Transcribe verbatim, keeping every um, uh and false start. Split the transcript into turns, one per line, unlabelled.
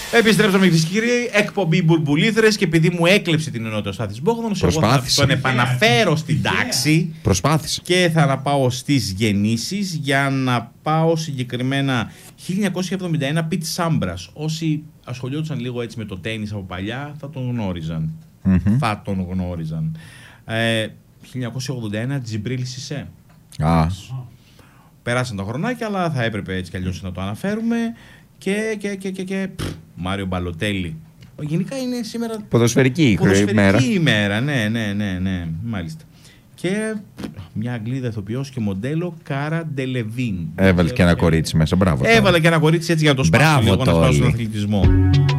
Επιστρέψαμε, κυρίες και κύριοι. Εκπομπή Μπουρμπουλήθρες, και επειδή μου έκλεψε την ενότητα ο Στάθης Μπόγδανος, εγώ θα τον επαναφέρω στην τάξη.
Προσπάθησε.
Και θα να πάω στις γεννήσεις για να πάω συγκεκριμένα χίλια εννιακόσια εβδομήντα ένα Πιτ Σάμπρας. Όσοι ασχολιόντουσαν λίγο έτσι με το τένις από παλιά θα τον γνώριζαν. Mm-hmm. Θα τον γνώριζαν. Ε, χίλια εννιακόσια ογδόντα ένα Τζιμπρίλ Σισέ.
Ah.
Περάσαν τα χρονάκια, αλλά θα έπρεπε έτσι κι αλλιώς να το αναφέρουμε. Και, και, και, και, και πφ, Μάριο Μπαλοτέλη. Γενικά είναι σήμερα
ποδοσφαιρική,
ποδοσφαιρική
ημέρα.
ημέρα. Ναι, ναι, ναι, ναι, μάλιστα. Και μια Αγγλίδα ηθοποιός και μοντέλο, Κάρα Ντελεβίν.
Έβαλε και ένα κορίτσι μέσα, μπράβο.
Έβαλε και ένα κορίτσι έτσι για να το σπάσω λίγο, να σπάσω τον αθλητισμό.